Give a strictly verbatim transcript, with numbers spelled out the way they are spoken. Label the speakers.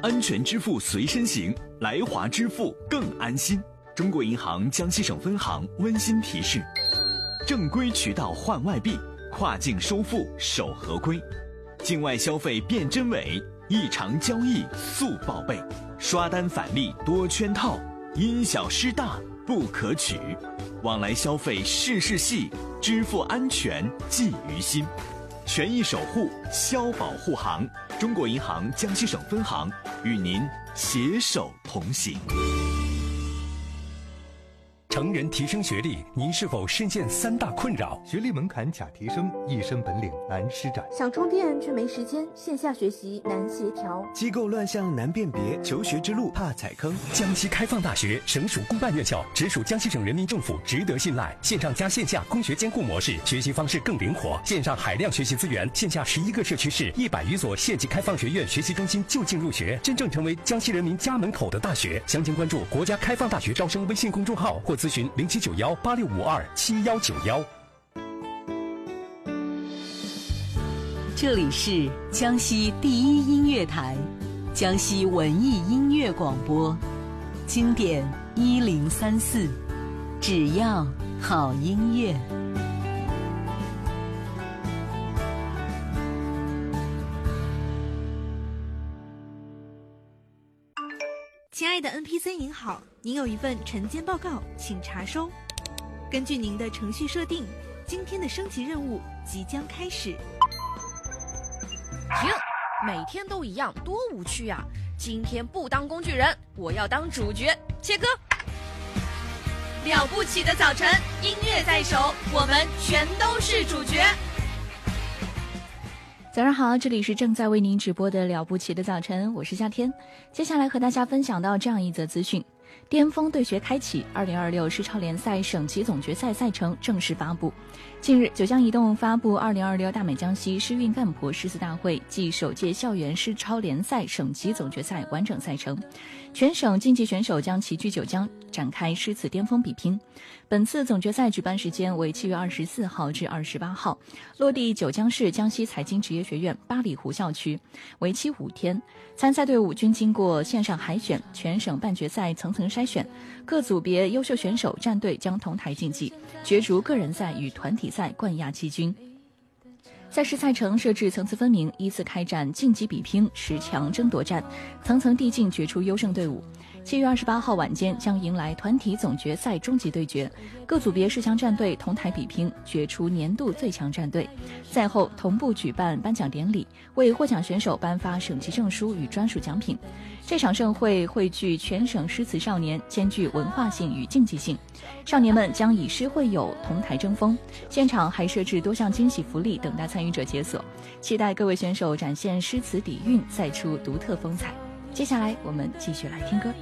Speaker 1: 安全支付随身行，来华支付更安心。中国银行江西省分行温馨提示：正规渠道换外币，跨境收付守合规。境外消费辨真伪，异常交易速报备。刷单返利多圈套，因小失大不可取。往来消费事事细，支付安全记于心。权益守护，消保护行。中国银行江西省分行与您携手同行。
Speaker 2: 成人提升学历，您是否深陷三大困扰？
Speaker 3: 学历门槛假提升，一身本领难施展。
Speaker 4: 想充电却没时间，线下学习难协调。
Speaker 5: 机构乱象难辨别，求学之路怕踩坑。
Speaker 2: 江西开放大学省属公办院校，直属江西省人民政府，值得信赖。线上加线下工学兼顾模式，学习方式更灵活。线上海量学习资源，线下十一个社区市，一百余所县级开放学院学习中心就近入学，真正成为江西人民家门口的大学。详情关注国家开放大学招生微信公众号或咨询零七九幺八六五二七幺九幺。
Speaker 6: 这里是江西第一音乐台，江西文艺音乐广播，经典一零三四，只要好音乐。
Speaker 7: 亲爱的 N P C 您好，您有一份晨间报告，请查收。根据您的程序设定，今天的升级任务即将开始。
Speaker 8: 停！每天都一样，多无趣啊！今天不当工具人，我要当主角。切歌！了不起的早晨，音乐在手，我们全都是主角。
Speaker 9: 早上好，这里是正在为您直播的了不起的早晨，我是夏天。接下来和大家分享到这样一则资讯：巅峰对决开启，二零二六世超联赛省级总决赛赛程正式发布。近日，九江移动发布二零二六大美江西诗韵干婆诗词大会暨首届校园诗超联赛省级总决赛完整赛程，全省竞技选手将齐聚九江，展开诗词巅峰比拼。本次总决赛举办时间为七月二十四号至二十八号，落地九江市江西财经职业学院八里湖校区，为期五天。参赛队伍均经过线上海选、全省半决赛层层筛选，各组别优秀选手战队将同台竞技，角逐个人赛与团体赛冠亚季军。赛事赛程设置层次分明，依次开展晋级比拼、十强争夺战，层层递进决出优胜队伍。七月二十八号晚间将迎来团体总决赛终极对决，各组别十强战队同台比拼，决出年度最强战队。赛后同步举办颁奖典礼，为获奖选手颁发省级证书与专属奖品。这场盛会汇聚全省诗词少年，兼具文化性与竞技性。少年们将以诗会友，同台争锋。现场还设置多项惊喜福利等待参与者解锁，期待各位选手展现诗词底蕴，赛出独特风采。接下来我们继续来听歌。